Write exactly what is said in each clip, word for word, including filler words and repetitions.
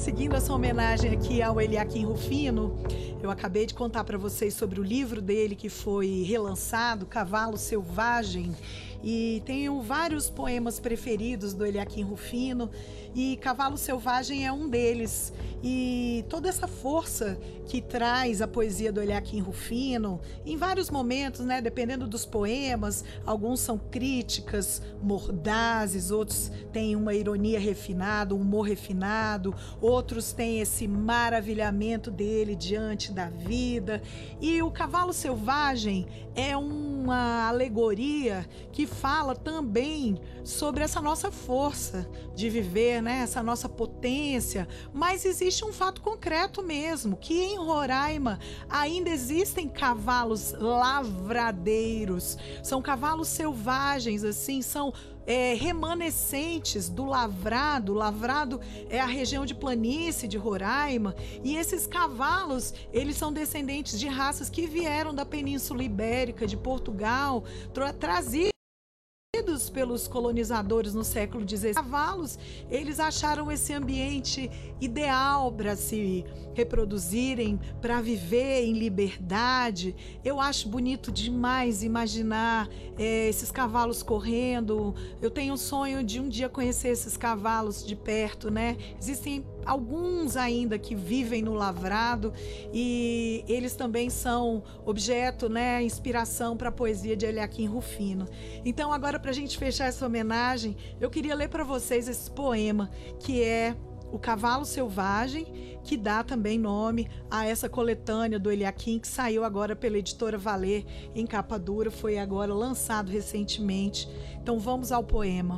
seguindo essa homenagem aqui ao Eliaquim Rufino, eu acabei de contar para vocês sobre o livro dele que foi relançado, Cavalo Selvagem, e tenho vários poemas preferidos do Eliaquim Rufino, e Cavalo Selvagem é um deles. E toda essa força que traz a poesia do Eliaquim Rufino, em vários momentos, né, dependendo dos poemas, alguns são críticas mordazes, outros têm uma ironia refinada, um humor refinado, outros têm esse maravilhamento dele diante da vida. E o Cavalo Selvagem é uma alegoria que fala também sobre essa nossa força de viver, né? Essa nossa potência, mas existe um fato concreto mesmo, que em Roraima ainda existem cavalos lavradeiros, são cavalos selvagens, assim, são É, remanescentes do lavrado. Lavrado é a região de planície de Roraima, e esses cavalos, eles são descendentes de raças que vieram da Península Ibérica, de Portugal, tra trazidos pelos colonizadores no século dezesseis. Cavalos, eles acharam esse ambiente ideal para se reproduzirem, para viver em liberdade. Eu acho bonito demais imaginar é, esses cavalos correndo. Eu tenho um sonho de um dia conhecer esses cavalos de perto, né? Existem alguns ainda que vivem no lavrado, e eles também são objeto, né, inspiração para a poesia de Eliaquim Rufino. Então, agora, para a gente fechar essa homenagem, eu queria ler para vocês esse poema, que é O Cavalo Selvagem, que dá também nome a essa coletânea do Eliaquim, que saiu agora pela editora Valer em capa dura, foi agora lançado recentemente. Então vamos ao poema.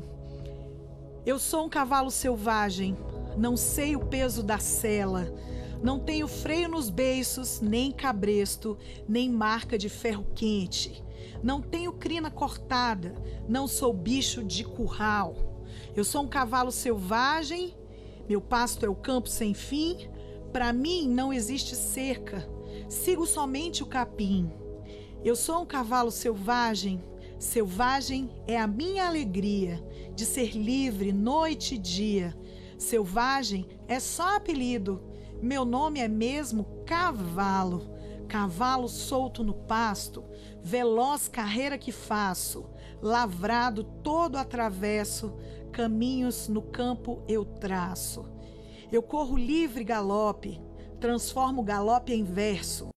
Eu sou um cavalo selvagem, não sei o peso da sela, não tenho freio nos beiços, nem cabresto, nem marca de ferro quente. Não tenho crina cortada, não sou bicho de curral. Eu sou um cavalo selvagem, meu pasto é o campo sem fim. Para mim não existe cerca, sigo somente o capim. Eu sou um cavalo selvagem, selvagem é a minha alegria de ser livre noite e dia. Selvagem é só apelido, meu nome é mesmo cavalo. Cavalo solto no pasto, veloz carreira que faço, lavrado todo atravesso, caminhos no campo eu traço. Eu corro livre galope, transformo galope em verso.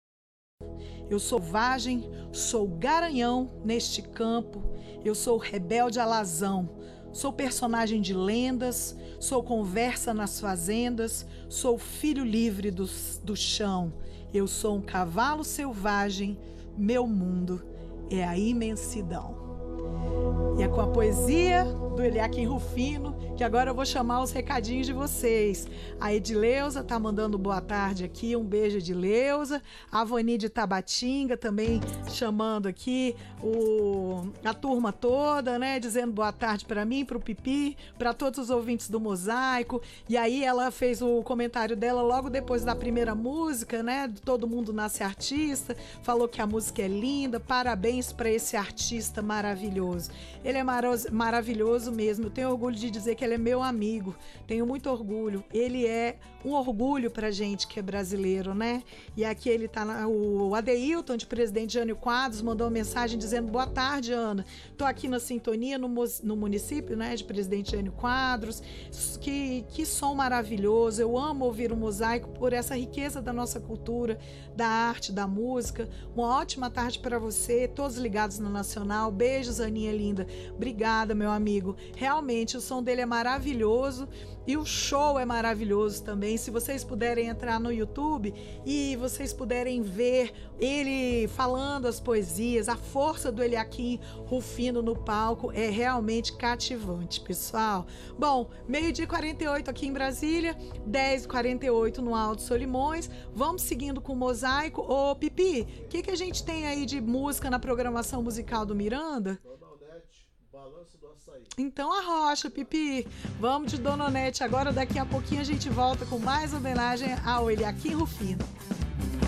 Eu sou selvagem, sou garanhão neste campo, eu sou rebelde alazão, sou personagem de lendas, sou conversa nas fazendas, sou filho livre do, do chão. Eu sou um cavalo selvagem, meu mundo é a imensidão. E é com a poesia do Eliaquim Rufino que agora eu vou chamar os recadinhos de vocês. A Edileuza tá mandando boa tarde aqui, um beijo, Edileuza. A Vani de Tabatinga também chamando aqui o, a turma toda, né? Dizendo boa tarde para mim, para o Pipi, para todos os ouvintes do Mosaico. E aí ela fez o comentário dela logo depois da primeira música, né? Todo Mundo Nasce Artista. Falou que a música é linda. Parabéns para esse artista maravilhoso. Ele é mar maravilhoso mesmo. Eu tenho orgulho de dizer que ele é meu amigo. Tenho muito orgulho. Ele é um orgulho pra gente que é brasileiro, né? E aqui ele tá na, o Adeilton, de Presidente Jânio Quadros, mandou uma mensagem dizendo: boa tarde, Ana. Tô aqui na sintonia no, no município, né, de Presidente Jânio Quadros. Que, que som maravilhoso. Eu amo ouvir o Mosaico por essa riqueza da nossa cultura, da arte, da música. Uma ótima tarde para você, todos ligados no Nacional. Beijos, Aninha linda. Obrigada, meu amigo. Realmente, o som dele é maravilhoso e o show é maravilhoso também. Se vocês puderem entrar no YouTube e vocês puderem ver ele falando as poesias, a força do Eliaquim Rufino no palco é realmente cativante, pessoal. Bom, meio-dia e quarenta e oito aqui em Brasília, dez e quarenta e oito no Alto Solimões. Vamos seguindo com o Mosaico. Ô, Pipi, o que, que a gente tem aí de música na programação musical do Miranda? Balanço do Açaí. Então arrocha, Pipi. Vamos de Dona Onete. Agora, daqui a pouquinho, a gente volta com mais homenagem ao Eliaquim Rufino.